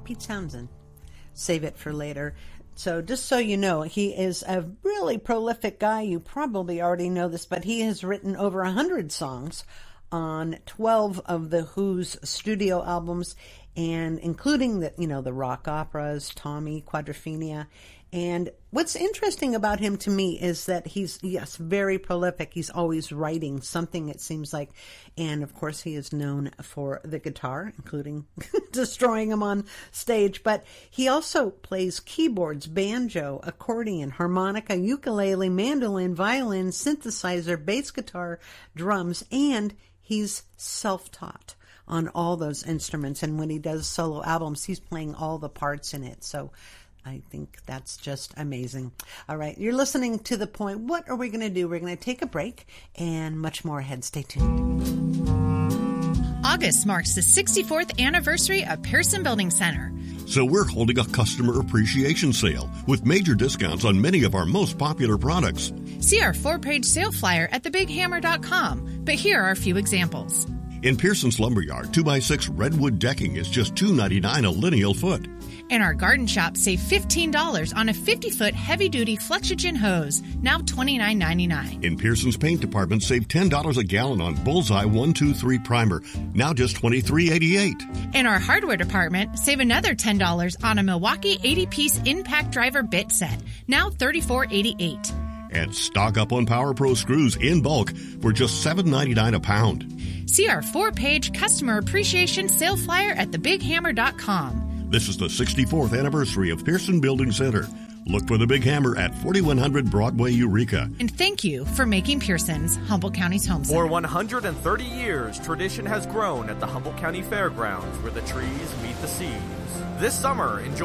Pete Townsend. Save it for later. So just so you know, he is a really prolific guy. You probably already know this, but he has written over 100 songs on 12 of the Who's studio albums, and including the rock operas, Tommy, Quadrophenia. And what's interesting about him to me is that he's, yes, very prolific. He's always writing something, it seems like. And of course, he is known for the guitar, including destroying him on stage. But he also plays keyboards, banjo, accordion, harmonica, ukulele, mandolin, violin, synthesizer, bass guitar, drums, and he's self-taught on all those instruments. And when he does solo albums, he's playing all the parts in it. So I think that's just amazing. All right, you're listening to The Point. What are we going to do? We're going to take a break and much more ahead. Stay tuned. August marks the 64th anniversary of Pearson Building Center. So we're holding a customer appreciation sale with major discounts on many of our most popular products. See our 4-page sale flyer at thebighammer.com, but here are a few examples. In Pearson's Lumberyard, 2x6 redwood decking is just $2.99 a lineal foot. In our garden shop, save $15 on a 50-foot heavy-duty Flexogen hose, now $29.99. In Pearson's paint department, save $10 a gallon on Bullseye 123 primer, now just $23.88. In our hardware department, save another $10 on a Milwaukee 80-piece impact driver bit set, now $34.88. And stock up on Power Pro screws in bulk for just $7.99 a pound. See our 4-page customer appreciation sale flyer at thebighammer.com. This is the 64th anniversary of Pearson Building Center. Look for the Big Hammer at 4100 Broadway, Eureka. And thank you for making Pearson's Humboldt County's home center. For 130 years, tradition has grown at the Humboldt County Fairgrounds where the trees meet the seas. This summer, enjoy